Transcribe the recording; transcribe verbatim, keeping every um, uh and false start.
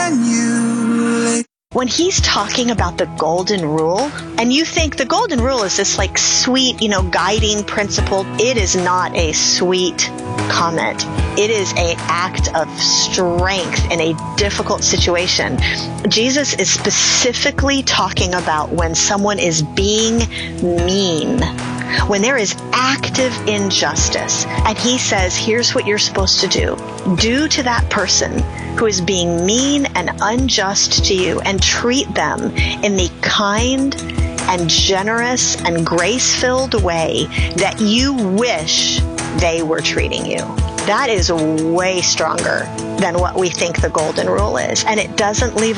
when you lay. When he's talking about the golden rule, and you think the golden rule is this like sweet, you know, guiding principle, it is not a sweet comment. It is an act of strength in a difficult situation. Jesus is specifically talking about when someone is being mean, when there is active injustice, and he says, here's what you're supposed to do. Do to that person who is being mean and unjust to you, and treat them in the kind and generous and grace-filled way that you wish they were treating you. That is way stronger than what we think the golden rule is, and it doesn't leave